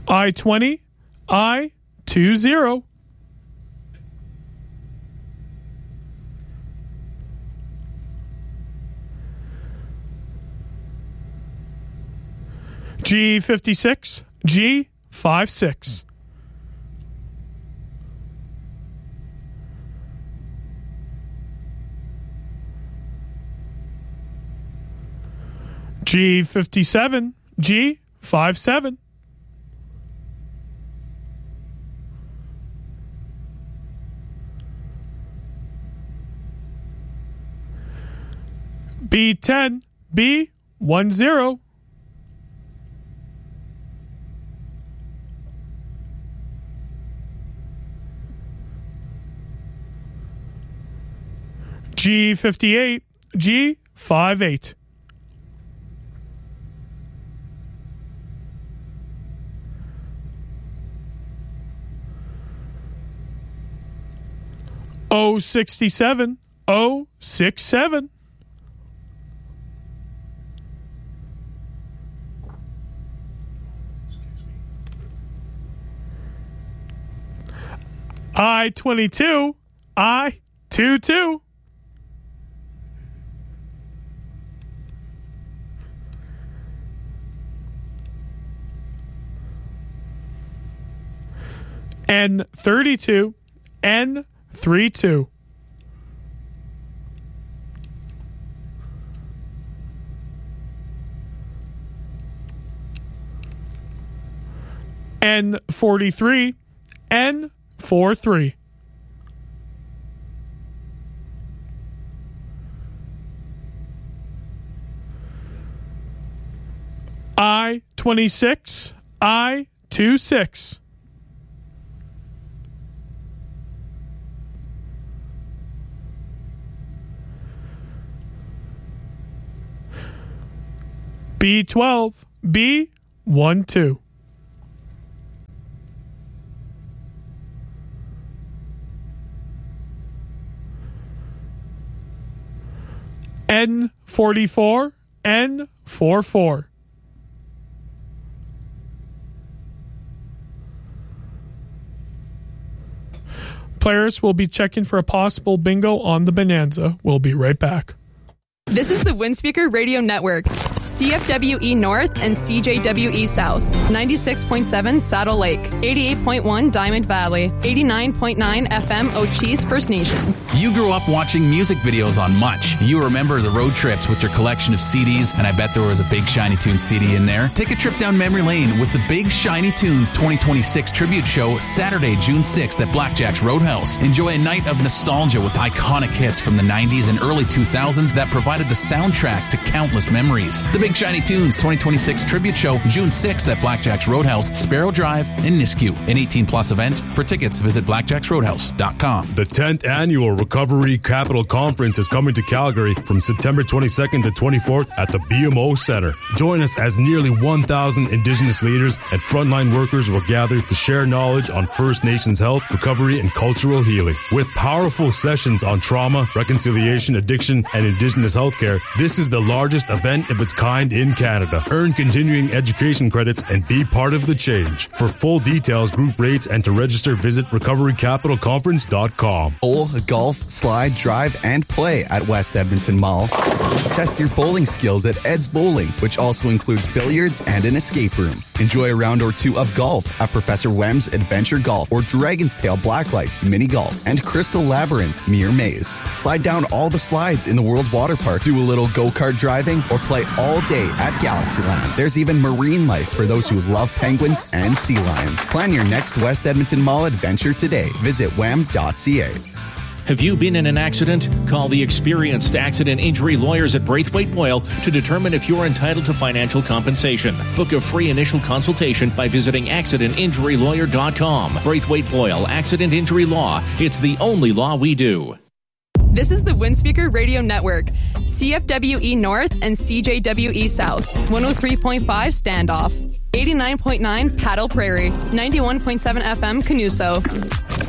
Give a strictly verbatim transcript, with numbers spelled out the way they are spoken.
I twenty, I twenty. G fifty-six, G fifty-six. G fifty-seven, G fifty-seven. B ten, B ten. G fifty-eight, G fifty-eight. O sixty-seven, O sixty-seven. I twenty-two, I twenty-two. N thirty-two, N thirty-two. N forty-three, N forty-three. I twenty-six, I twenty-six. B twelve, B twelve. N forty-four, N forty-four. Players will be checking for a possible bingo on the Bonanza. We'll be right back. This is the Windspeaker Radio Network. C F W E North and C J W E South. ninety-six point seven Saddle Lake. eighty-eight point one Diamond Valley. eighty-nine point nine F M Ochese First Nation. You grew up watching music videos on Much. You remember the road trips with your collection of C Ds, and I bet there was a Big Shiny Tunes C D in there. Take a trip down memory lane with the Big Shiny Tunes twenty twenty-six Tribute Show Saturday, June sixth at Blackjack's Roadhouse. Enjoy a night of nostalgia with iconic hits from the nineties and early two thousands that provided the soundtrack to countless memories. The Big Shiny Tunes twenty twenty-six Tribute Show, June sixth at Blackjack's Roadhouse, Sparrow Drive in Nisku. An eighteen plus event. For tickets, visit blackjacks roadhouse dot com. The tenth Annual Recovery Capital Conference is coming to Calgary from September twenty-second to twenty-fourth at the B M O Centre. Join us as nearly one thousand Indigenous leaders and frontline workers will gather to share knowledge on First Nations health, recovery, and cultural healing. With powerful sessions on trauma, reconciliation, addiction, and Indigenous healthcare, this is the largest event of its kind in Canada. Earn continuing education credits and be part of the change. For full details, group rates, and to register, visit recovery capital conference dot com. Bowl, golf, slide, drive, and play at West Edmonton Mall. Test your bowling skills at Ed's Bowling, which also includes billiards and an escape room. Enjoy a round or two of golf at Professor Wem's Adventure Golf or Dragon's Tail Blacklight Mini Golf and Crystal Labyrinth Mere Maze. Slide down all the slides in the World Water Park, do a little go-kart driving, or play all day at Galaxyland. There's even marine life for those who love penguins and sea lions. Plan your next West Edmonton Mall adventure today. Visit wem dot c a. Have you been in an accident? Call the experienced accident injury lawyers at Braithwaite Boyle to determine if you're entitled to financial compensation. Book a free initial consultation by visiting accident injury lawyer dot com. Braithwaite Boyle Accident Injury Law. It's the only law we do. This is the Windspeaker Radio Network. C F W E North and C J W E South. one oh three point five Standoff. eighty-nine point nine Paddle Prairie. ninety-one point seven F M Canuso.